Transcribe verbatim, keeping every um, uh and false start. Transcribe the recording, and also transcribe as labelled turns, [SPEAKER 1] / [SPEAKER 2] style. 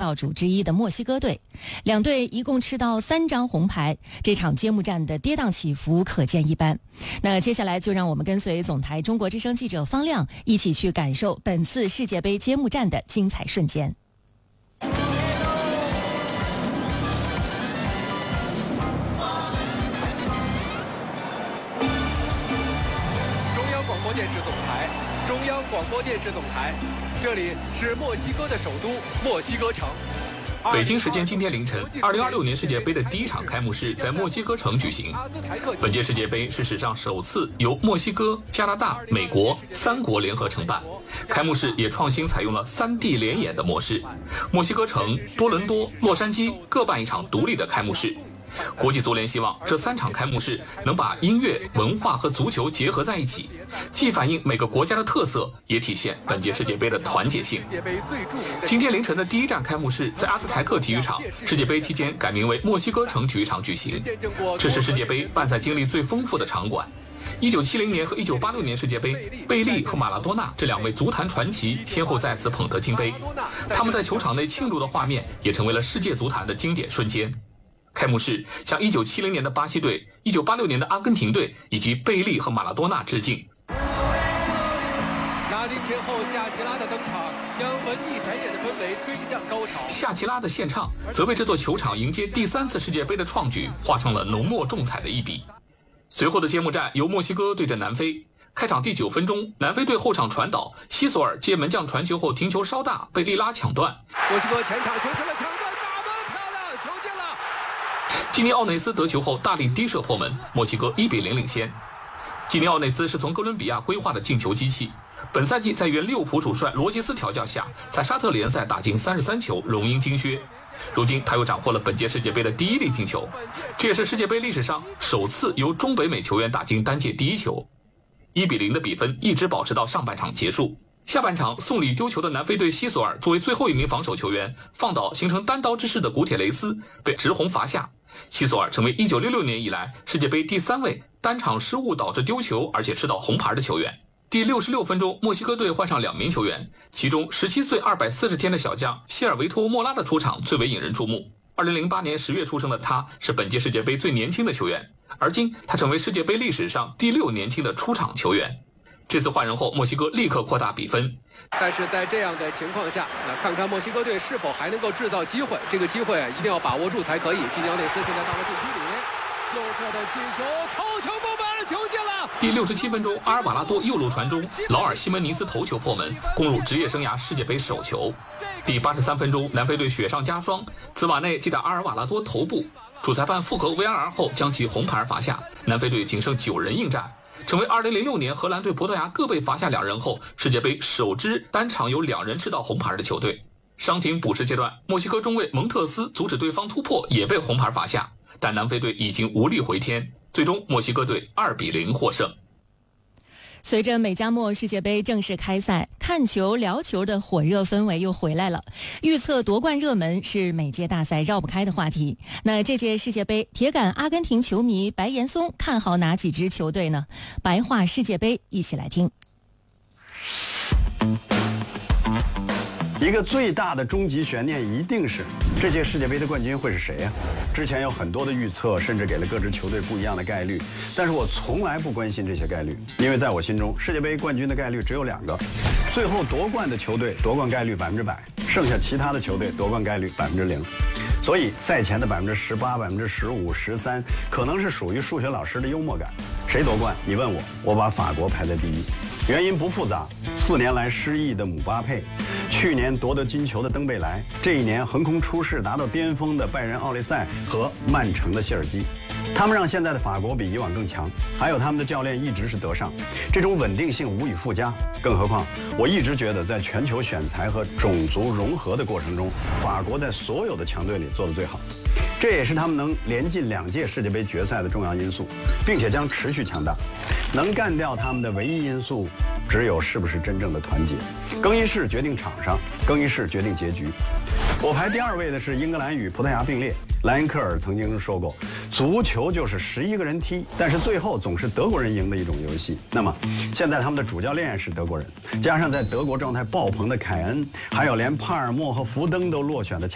[SPEAKER 1] 教主之一的墨西哥队。两队一共吃到三张红牌，这场揭幕战的跌宕起伏可见一斑。那接下来就让我们跟随总台中国之声记者方亮一起去感受本次世界杯揭幕战的精彩瞬间。
[SPEAKER 2] 电视总台，中央广播电视总台，这里是墨西哥的首都墨西哥城。
[SPEAKER 3] 北京时间今天凌晨，二零二六年世界杯的第一场开幕式在墨西哥城举行。本届世界杯是史上首次由墨西哥、加拿大、美国三国联合承办，开幕式也创新采用了三地联演的模式，墨西哥城、多伦多、洛杉矶各办一场独立的开幕式。国际足联希望这三场开幕式能把音乐、文化和足球结合在一起，既反映每个国家的特色，也体现本届世界杯的团结性。今天凌晨的第一站开幕式在阿兹台克体育场，世界杯期间改名为墨西哥城体育场举行。这是世界杯办赛经历最丰富的场馆。一九七零年和一九八六年世界杯，贝利和马拉多纳这两位足坛传奇先后再次捧得金杯，他们在球场内庆祝的画面也成为了世界足坛的经典瞬间。开幕式向一九七零年的巴西队、一九八六年的阿根廷队以及贝利和马拉多纳致敬。
[SPEAKER 2] 拉丁前后夏奇拉的登场，将文艺展演的氛围推向高潮。
[SPEAKER 3] 夏奇拉的献唱则为这座球场迎接第三次世界杯的创举画上了浓墨重彩的一笔。随后的揭幕战由墨西哥对阵南非。开场第九分钟，南非队后场传导，西索尔接门将传球后停球稍大，被利拉抢断。
[SPEAKER 2] 墨西哥前场形成了抢断。
[SPEAKER 3] 基尼奥内斯得球后大力低射破门，墨西哥一比零领先。基尼奥内斯是从哥伦比亚归化的进球机器，本赛季在原利物浦主帅罗杰斯调教下，在沙特联赛打进三十三球，荣膺金靴。如今他又斩获了本届世界杯的第一粒进球，这也是世界杯历史上首次由中北美球员打进单届第一球。一比零的比分一直保持到上半场结束。下半场送礼丢球的南非队西索尔作为最后一名防守球员，放倒形成单刀之势的古铁雷斯，被直红罚下。西索尔成为一九六六年以来世界杯第三位单场失误导致丢球而且吃到红牌的球员。第六十六分钟，墨西哥队换上两名球员，其中十七岁二百四十天的小将希尔维托莫拉的出场最为引人注目。二零零八年十月出生的他是本届世界杯最年轻的球员，而今他成为世界杯历史上第六年轻的出场球员。这次换人后，墨西哥立刻扩大比分。
[SPEAKER 2] 但是在这样的情况下，那看看墨西哥队是否还能够制造机会，这个机会一定要把握住才可以。基尼奥内斯现在到了禁区里，右侧的起球，头球攻门，球进了。
[SPEAKER 3] 第六十七分钟，阿尔瓦拉多右路传中，劳尔西门尼斯头球破门，攻入职业生涯世界杯首球。第八十三分钟，南非队雪上加霜，兹瓦内击打阿尔瓦拉多头部，主裁判复核 V R 后将其红牌罚下，南非队仅剩九人应战。成为二零零六年荷兰对葡萄牙各被罚下两人后，世界杯首支单场有两人吃到红牌的球队。伤停补时阶段，墨西哥中卫蒙特斯阻止对方突破，也被红牌罚下，但南非队已经无力回天，最终墨西哥队二比零获胜。
[SPEAKER 1] 随着美加墨世界杯正式开赛，看球聊球的火热氛围又回来了。预测夺冠热门是每届大赛绕不开的话题。那这届世界杯，铁杆阿根廷球迷白岩松看好哪几支球队呢？白话世界杯，一起来听。
[SPEAKER 4] 一个最大的终极悬念一定是这届世界杯的冠军会是谁呀、啊？之前有很多的预测，甚至给了各支球队不一样的概率，但是我从来不关心这些概率，因为在我心中，世界杯冠军的概率只有两个，最后夺冠的球队夺冠概率百分之百，剩下其他的球队夺冠概率百分之零。所以赛前的百分之十八、百分之十五、十三，可能是属于数学老师的幽默感。谁夺冠？你问我，我把法国排在第一。原因不复杂，四年来失意的姆巴佩，去年夺得金球的登贝莱，这一年横空出世达到巅峰的拜仁奥利塞和曼城的谢尔基，他们让现在的法国比以往更强，还有他们的教练一直是德尚，这种稳定性无以复加。更何况，我一直觉得在全球选材和种族融合的过程中，法国在所有的强队里做得最好。这也是他们能连进两届世界杯决赛的重要因素，并且将持续强大。能干掉他们的唯一因素，只有是不是真正的团结。更衣室决定场上，更衣室决定结局。我排第二位的是英格兰与葡萄牙并列。莱恩克尔曾经说过，足球就是十一个人踢，但是最后总是德国人赢的一种游戏。那么，现在他们的主教练是德国人，加上在德国状态爆棚的凯恩，还有连帕尔默和福登都落选的